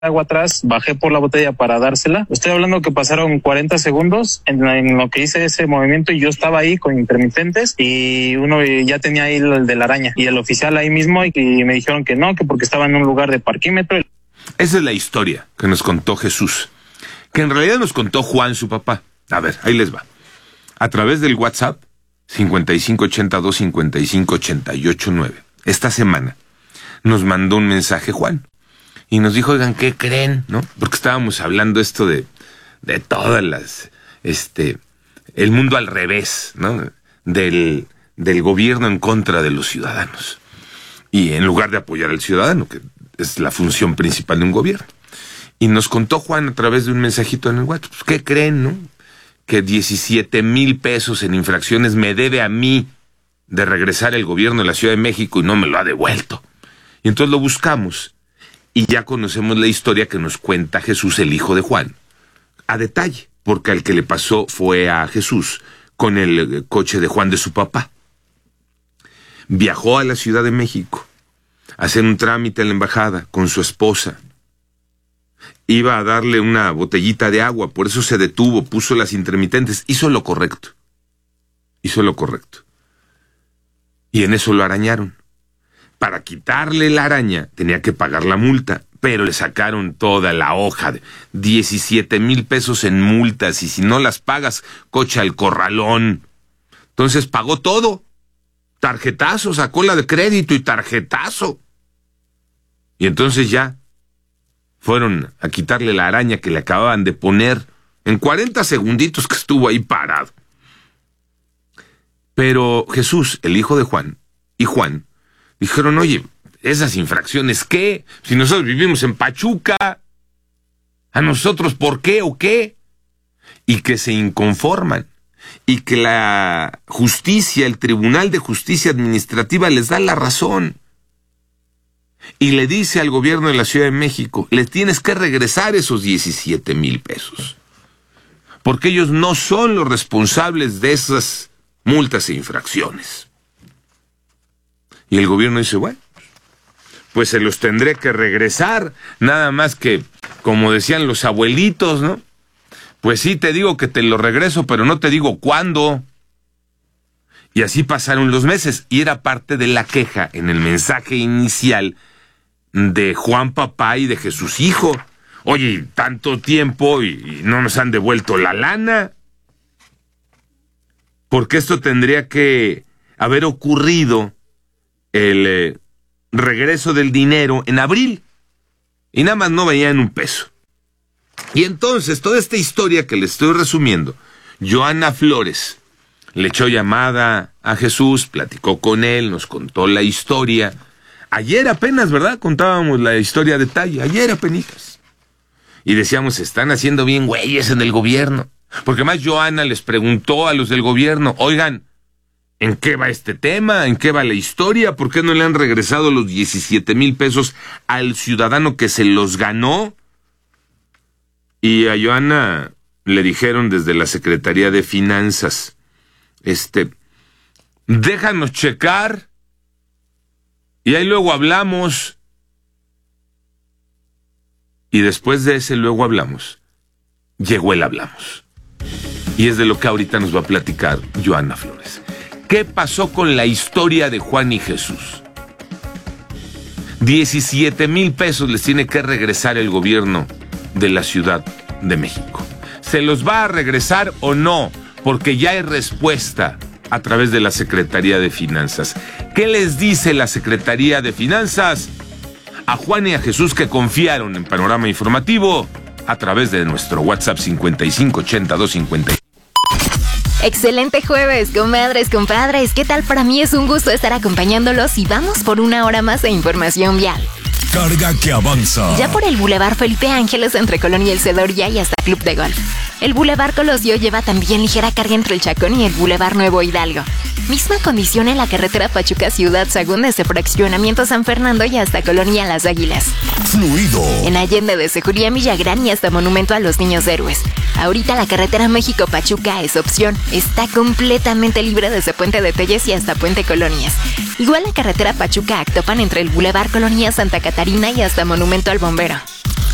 agua atrás, bajé por la botella para dársela. Estoy hablando que pasaron 40 segundos en lo que hice ese movimiento y yo estaba ahí con intermitentes y uno ya tenía ahí el de la araña y el oficial ahí mismo y me dijeron que no, que porque estaba en un lugar de parquímetro. Esa es la historia que nos contó Jesús, que en realidad nos contó Juan, su papá. A ver, ahí les va. A través del WhatsApp 5582-5588-9. Esta semana nos mandó un mensaje Juan y nos dijo, oigan, ¿qué creen? ¿No? Porque estábamos hablando esto de todas las, el mundo al revés, ¿no? Del gobierno en contra de los ciudadanos. Y en lugar de apoyar al ciudadano, que es la función principal de un gobierno. Y nos contó Juan a través de un mensajito en el WhatsApp, pues, ¿qué creen, no? Que 17,000 pesos en infracciones me debe a mí de regresar el gobierno de la Ciudad de México y no me lo ha devuelto. Y entonces lo buscamos y ya conocemos la historia que nos cuenta Jesús, el hijo de Juan, a detalle, porque al que le pasó fue a Jesús con el coche de Juan, de su papá. Viajó a la Ciudad de México a hacer un trámite en la embajada con su esposa. Iba a darle una botellita de agua, por eso se detuvo, puso las intermitentes, hizo lo correcto. Y en eso lo arañaron. Para quitarle la araña tenía que pagar la multa, pero le sacaron toda la hoja de 17,000 pesos en multas, y si no las pagas, coche al corralón. Entonces pagó todo. Tarjetazo, sacó la de crédito y tarjetazo. Y entonces ya fueron a quitarle la araña que le acababan de poner en 40 segunditos que estuvo ahí parado. Pero Jesús, el hijo de Juan, y Juan, dijeron, oye, esas infracciones, ¿qué? Si nosotros vivimos en Pachuca, ¿a nosotros por qué o qué? Y que se inconforman, y que la justicia, el Tribunal de Justicia Administrativa les da la razón. Y le dice al gobierno de la Ciudad de México, le tienes que regresar esos 17,000 pesos. Porque ellos no son los responsables de esas multas e infracciones. Y el gobierno dice, bueno, pues se los tendré que regresar, nada más que, como decían los abuelitos, ¿no? Pues sí, te digo que te lo regreso, pero no te digo cuándo. Y así pasaron los meses, y era parte de la queja en el mensaje inicial de Juan papá y de Jesús hijo. Oye, tanto tiempo y no nos han devuelto la lana. Porque esto tendría que haber ocurrido el regreso del dinero en abril. Y nada más no veían un peso. Y entonces, toda esta historia que les estoy resumiendo, Joana Flores le echó llamada a Jesús, platicó con él, nos contó la historia. Ayer apenas, ¿verdad? Contábamos la historia a detalle, ayer apenas. Y decíamos, se están haciendo bien güeyes en el gobierno. Porque más Joana les preguntó a los del gobierno, oigan, ¿en qué va este tema? ¿En qué va la historia? ¿Por qué no le han regresado los 17,000 pesos al ciudadano que se los ganó? Y a Joana le dijeron desde la Secretaría de Finanzas, déjanos checar y ahí luego hablamos. Y después de ese luego hablamos, llegó el hablamos. Y es de lo que ahorita nos va a platicar Joana Flores. ¿Qué pasó con la historia de Juan y Jesús? 17,000 pesos les tiene que regresar el gobierno de la Ciudad de México. ¿Se los va a regresar o no? Porque ya hay respuesta a través de la Secretaría de Finanzas. ¿Qué les dice la Secretaría de Finanzas a Juan y a Jesús, que confiaron en Panorama Informativo a través de nuestro WhatsApp 558250? Excelente jueves, comadres, compadres. ¿Qué tal? Para mí es un gusto estar acompañándolos y vamos por una hora más de información vial. Carga que avanza. Ya por el Boulevard Felipe Ángeles entre Colón y El Cedoria y hasta Club de Golf. El Boulevard Colosio lleva también ligera carga entre el Chacón y el Boulevard Nuevo Hidalgo. Misma condición en la carretera Pachuca Ciudad Sagún desde Fraccionamiento San Fernando y hasta Colonia Las Águilas. Fluido. En Allende de Securía Villagrán y hasta Monumento a los Niños Héroes. Ahorita la carretera México-Pachuca es opción. Está completamente libre desde Puente de Telles y hasta Puente Colonias. Igual la carretera Pachuca-Actopan entre el Boulevard Colonia Santa Catarina y hasta Monumento al Bombero.